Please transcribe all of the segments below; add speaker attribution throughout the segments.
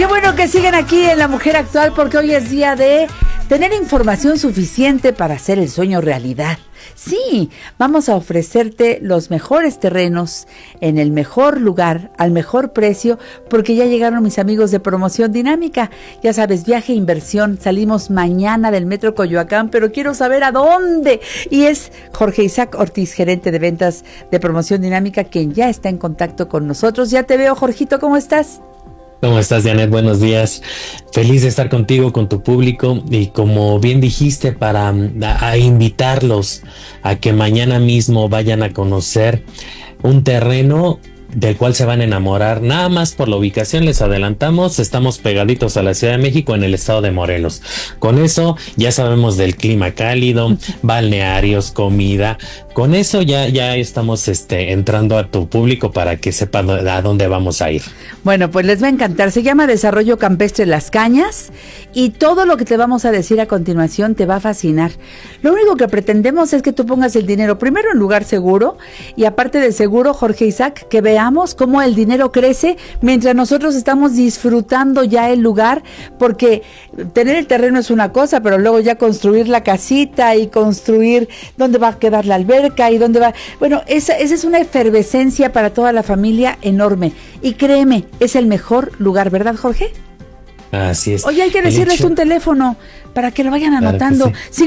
Speaker 1: Qué bueno que siguen aquí en La Mujer Actual, porque hoy es día de tener información suficiente para hacer el sueño realidad. Sí, vamos a ofrecerte los mejores terrenos en el mejor lugar, al mejor precio, porque ya llegaron mis amigos de Promoción Dinámica. Ya sabes, viaje e inversión. Salimos mañana del Metro Coyoacán, pero quiero saber a dónde. Y es Jorge Isaac Ortiz, gerente de ventas de Promoción Dinámica, quien ya está en contacto con nosotros. Ya te veo, Jorgito, ¿cómo estás?
Speaker 2: ¿Cómo estás, Janet? Buenos días. Feliz de estar contigo, con tu público, y como bien dijiste, para a invitarlos a que mañana mismo vayan a conocer un terreno del cual se van a enamorar. Nada más por la ubicación, les adelantamos, estamos pegaditos a la Ciudad de México, en el estado de Morelos. Con eso ya sabemos del clima cálido, balnearios, comida. Con eso ya estamos entrando a tu público para que sepa a dónde vamos a ir.
Speaker 1: Bueno, pues les va a encantar. Se llama Desarrollo Campestre Las Cañas, y todo lo que te vamos a decir a continuación te va a fascinar. Lo único que pretendemos es que tú pongas el dinero primero en lugar seguro, y aparte de seguro, Jorge Isaac, que veamos cómo el dinero crece mientras nosotros estamos disfrutando ya el lugar, porque tener el terreno es una cosa, pero luego ya construir la casita y construir dónde va a quedar la alberca y dónde va. Bueno, esa es una efervescencia para toda la familia enorme. Y créeme, es el mejor lugar, ¿verdad, Jorge?
Speaker 2: Así es.
Speaker 1: Oye, hay que decirles un teléfono para que lo vayan anotando. Claro, sí.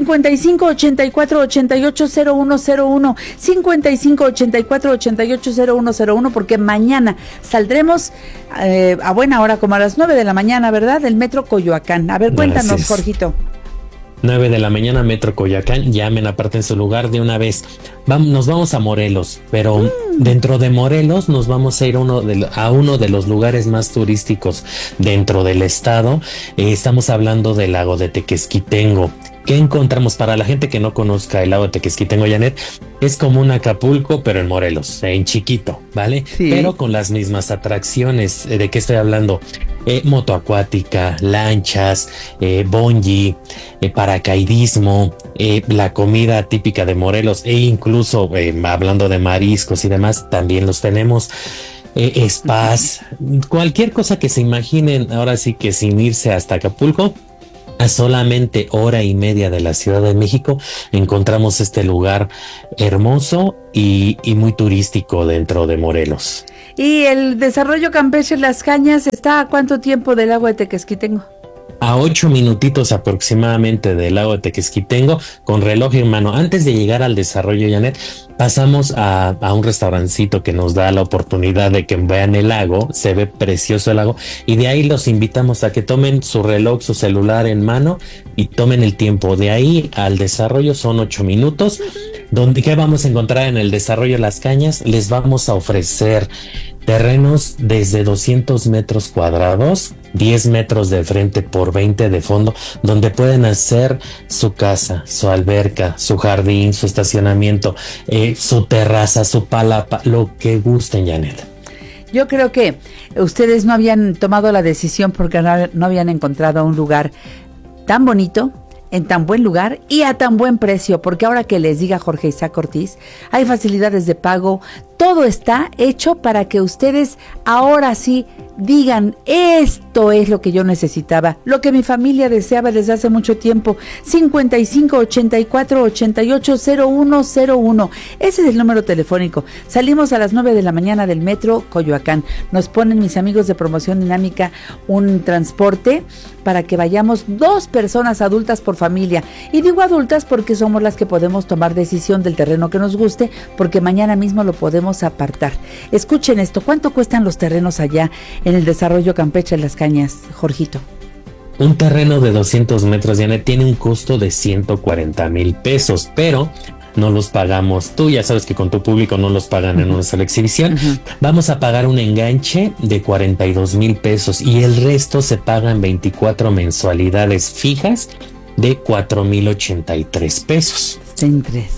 Speaker 1: 5584-880101, 5584-880101, porque mañana saldremos a buena hora, como a las 9 de la mañana, ¿verdad? Del Metro Coyoacán. A ver, cuéntanos, Jorgito.
Speaker 2: 9 de la mañana, Metro Coyoacán. Llamen, aparten su lugar de una vez. Nos vamos a Morelos, pero dentro de Morelos nos vamos a ir a uno de los lugares más turísticos dentro del estado. Estamos hablando del lago de Tequesquitengo. ¿Qué encontramos? Para la gente que no conozca el lago de Tequesquitengo, Janet, es como un Acapulco, pero en Morelos, en chiquito, ¿vale? Sí. Pero con las mismas atracciones. ¿De qué estoy hablando? Moto acuática, lanchas, bungee, paracaidismo, la comida típica de Morelos, e incluso hablando de mariscos y demás, también los tenemos. Spas, cualquier cosa que se imaginen, ahora sí que sin irse hasta Acapulco. A solamente hora y media de la Ciudad de México encontramos este lugar hermoso y muy turístico dentro de Morelos.
Speaker 1: ¿Y el Desarrollo Campestre Las Cañas está a cuánto tiempo del lago de Tequesquitengo?
Speaker 2: A 8 minutitos aproximadamente del lago de Tequesquitengo, con reloj en mano. Antes de llegar al desarrollo, Janet, pasamos a un restaurancito que nos da la oportunidad de que vean el lago. Se ve precioso el lago, y de ahí los invitamos a que tomen su reloj, su celular en mano y tomen el tiempo. De ahí al desarrollo son 8 minutos. ¿Qué vamos a encontrar en el desarrollo Las Cañas? Les vamos a ofrecer terrenos desde 200 metros cuadrados, 10 metros de frente por 20 de fondo, donde pueden hacer su casa, su alberca, su jardín, su estacionamiento, su terraza, su palapa, lo que gusten, Janet.
Speaker 1: Yo creo que ustedes no habían tomado la decisión porque no habían encontrado un lugar tan bonito, en tan buen lugar y a tan buen precio, porque ahora que les diga Jorge Isaac Ortiz, hay facilidades de pago, todo está hecho para que ustedes ahora sí digan, esto es lo que yo necesitaba, lo que mi familia deseaba desde hace mucho tiempo. 5584-880101, ese es el número telefónico. Salimos a las 9 de la mañana del Metro Coyoacán. Nos ponen mis amigos de Promoción Dinámica un transporte para que vayamos 2 personas adultas por familia. Y digo adultas porque somos las que podemos tomar decisión del terreno que nos guste, porque mañana mismo lo podemos apartar. Escuchen esto, ¿cuánto cuestan los terrenos allá en el Desarrollo Campestre Las Cañas, Jorgito?
Speaker 2: Un terreno de 200 metros, Janet, tiene un costo de 140,000 pesos, pero no los pagamos. Tú ya sabes que con tu público no los pagan en una sola exhibición. Vamos a pagar un enganche de 42,000 pesos y el resto se paga en 24 mensualidades fijas de 4,083 pesos.
Speaker 1: Está interesante.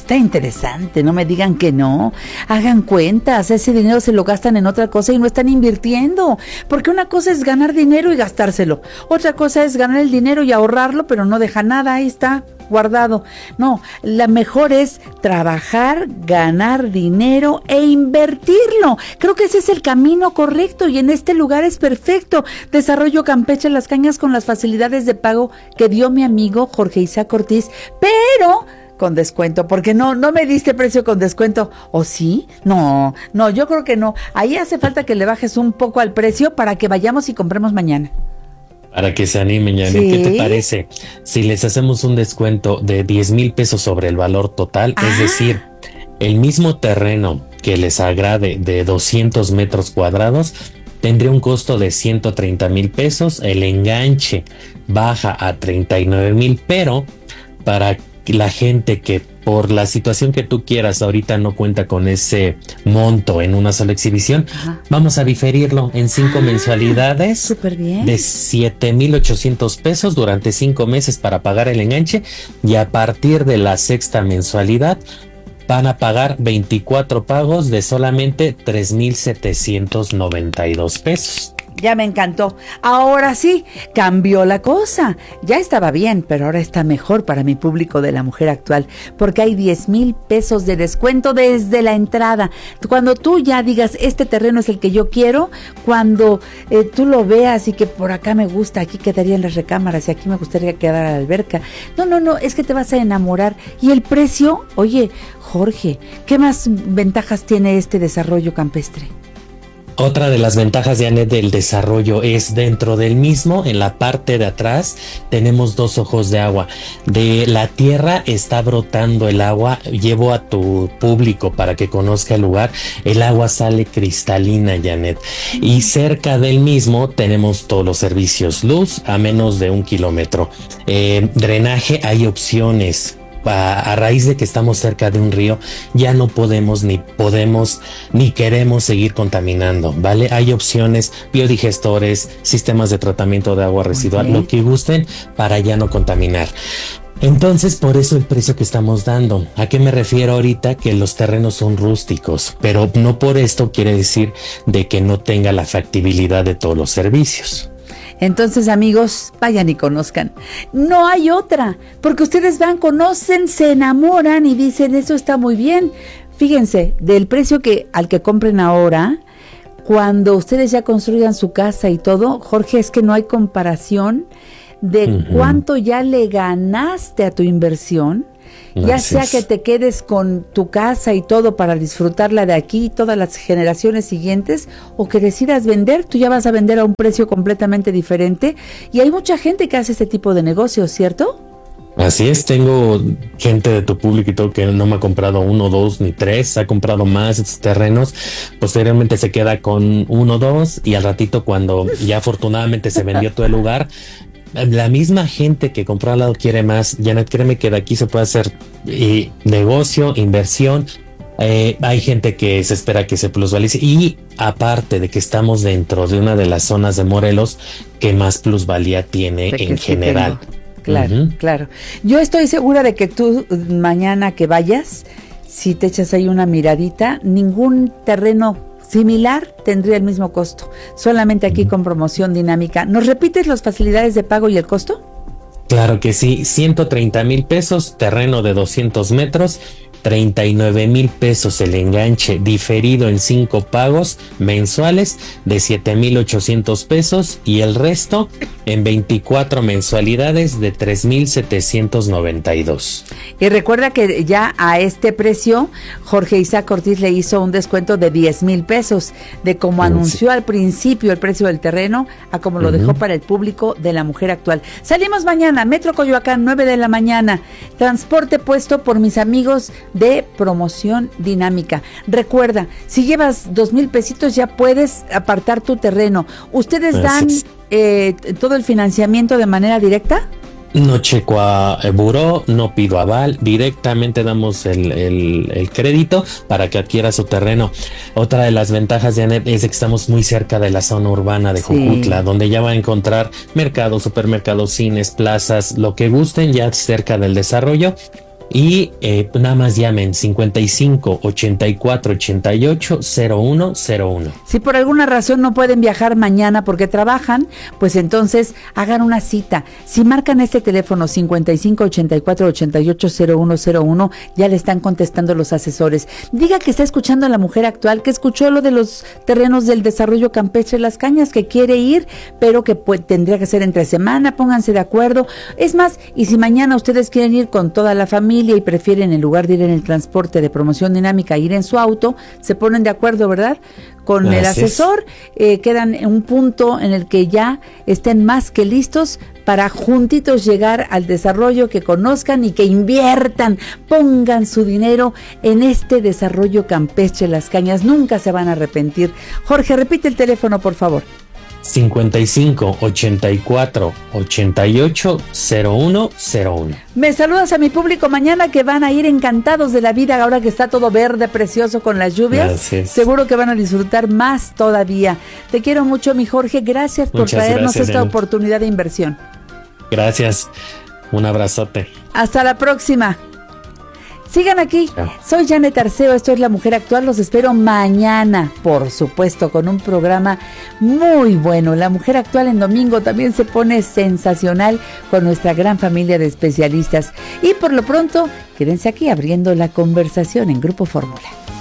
Speaker 1: Está interesante, no me digan que no. Hagan cuentas, ese dinero se lo gastan en otra cosa y no están invirtiendo. Porque una cosa es ganar dinero y gastárselo. Otra cosa es ganar el dinero y ahorrarlo, pero no deja nada, ahí está guardado. No, la mejor es trabajar, ganar dinero e invertirlo. Creo que ese es el camino correcto y en este lugar es perfecto. Desarrollo Campeche Las Cañas con las facilidades de pago que dio mi amigo Jorge Isaac Ortiz, pero con descuento, porque no me diste precio con descuento, ¿o sí? No, yo creo que no. Ahí hace falta que le bajes un poco al precio para que vayamos y compremos mañana.
Speaker 2: Para que se animen, Janet, ¿sí? ¿Qué te parece si les hacemos un descuento de 10,000 pesos sobre el valor total? Es decir, el mismo terreno que les agrade de 200 metros cuadrados tendría un costo de 130,000 pesos. El enganche baja a 39,000, pero para la gente que por la situación que tú quieras ahorita no cuenta con ese monto en una sola exhibición, vamos a diferirlo en 5 mensualidades.
Speaker 1: Súper bien.
Speaker 2: De 7,800 pesos durante 5 meses para pagar el enganche, y a partir de la 6ª mensualidad van a pagar 24 pagos de solamente 3,792 pesos.
Speaker 1: Ya me encantó. Ahora sí, cambió la cosa. Ya estaba bien, pero ahora está mejor para mi público de La Mujer Actual, porque hay 10,000 pesos de descuento desde la entrada. Cuando tú ya digas, este terreno es el que yo quiero, cuando tú lo veas y que por acá me gusta, aquí quedarían las recámaras y aquí me gustaría quedar a la alberca. No, es que te vas a enamorar. Y el precio, oye, Jorge, ¿qué más ventajas tiene este desarrollo campestre?
Speaker 2: Otra de las ventajas, Janet, del desarrollo es dentro del mismo, en la parte de atrás, tenemos 2 ojos de agua. De la tierra está brotando el agua. Llevo a tu público para que conozca el lugar. El agua sale cristalina, Janet. Y cerca del mismo tenemos todos los servicios. Luz a menos de 1 kilómetro. Drenaje, hay opciones. A raíz de que estamos cerca de un río, ya no podemos ni queremos seguir contaminando, ¿vale? Hay opciones, biodigestores, sistemas de tratamiento de agua residual, lo que gusten para ya no contaminar. Entonces, por eso el precio que estamos dando. ¿A qué me refiero ahorita? Que los terrenos son rústicos, pero no por esto quiere decir de que no tenga la factibilidad de todos los servicios.
Speaker 1: Entonces, amigos, vayan y conozcan. No hay otra, porque ustedes van, conocen, se enamoran y dicen, eso está muy bien. Fíjense, del precio al que compren ahora, cuando ustedes ya construyan su casa y todo, Jorge, es que no hay comparación de cuánto ya le ganaste a tu inversión. Ya sea que te quedes con tu casa y todo para disfrutarla de aquí y todas las generaciones siguientes, o que decidas vender, tú ya vas a vender a un precio completamente diferente. Y hay mucha gente que hace este tipo de negocios, ¿cierto?
Speaker 2: Así es, tengo gente de tu público y todo que no me ha comprado 1, 2 ni 3, ha comprado más estos terrenos, posteriormente se queda con 1, 2 y al ratito cuando ya afortunadamente se vendió todo el lugar, la misma gente que compró al lado quiere más. Janet, créeme que de aquí se puede hacer negocio, inversión. Hay gente que se espera que se plusvalice, y aparte de que estamos dentro de una de las zonas de Morelos que más plusvalía tiene en general.
Speaker 1: Claro, claro. Yo estoy segura de que tú mañana que vayas, si te echas ahí una miradita, ningún terreno similar tendría el mismo costo, solamente aquí con promoción dinámica. ¿Nos repites las facilidades de pago y el costo?
Speaker 2: Claro que sí, 130,000 pesos, terreno de 200 metros, 39,000 pesos el enganche diferido en 5 pagos mensuales de 7,800 pesos y el resto en 24 mensualidades de 3,792.
Speaker 1: Y recuerda que ya a este precio Jorge Isaac Ortiz le hizo un descuento de 10,000 pesos, de como anunció al principio el precio del terreno a como lo dejó para el público de La Mujer Actual. Salimos mañana, Metro Coyoacán, 9 de la mañana, transporte puesto por mis amigos de Promoción Dinámica. Recuerda, si llevas 2,000 pesitos ya puedes apartar tu terreno. ¿Ustedes dan todo el financiamiento de manera directa?
Speaker 2: No checo a buró, no pido aval, directamente damos el crédito para que adquiera su terreno. Otra de las ventajas, Janet, es que estamos muy cerca de la zona urbana de Jojutla, donde ya va a encontrar mercados, supermercados, cines, plazas, lo que gusten, ya cerca del desarrollo. Y nada más llamen 55 84 88 0101.
Speaker 1: Si por alguna razón no pueden viajar mañana porque trabajan, pues entonces hagan una cita. Si marcan este teléfono 55 84 88 0101, ya le están contestando los asesores. Diga que está escuchando a La Mujer Actual, que escuchó lo de los terrenos del desarrollo campestre Las Cañas, que quiere ir, pero que tendría que ser entre semana. Pónganse de acuerdo. Es más, y si mañana ustedes quieren ir con toda la familia y prefieren, en lugar de ir en el transporte de promoción dinámica, ir en su auto, se ponen de acuerdo, ¿verdad?, con el asesor, quedan en un punto en el que ya estén más que listos para juntitos llegar al desarrollo, que conozcan y que inviertan, pongan su dinero en este desarrollo campestre Las Cañas. Nunca se van a arrepentir. Jorge, repite el teléfono, por favor.
Speaker 2: 55 84 88 0101.
Speaker 1: Me saludas a mi público mañana, que van a ir encantados de la vida ahora que está todo verde, precioso con las lluvias.
Speaker 2: Gracias.
Speaker 1: Seguro que van a disfrutar más todavía. Te quiero mucho, mi Jorge. Gracias por traernos esta oportunidad de inversión.
Speaker 2: Gracias. Un abrazote.
Speaker 1: Hasta la próxima. Sigan aquí. Soy Janet Arceo, esto es La Mujer Actual. Los espero mañana, por supuesto, con un programa muy bueno. La Mujer Actual en domingo también se pone sensacional con nuestra gran familia de especialistas. Y por lo pronto, quédense aquí abriendo la conversación en Grupo Fórmula.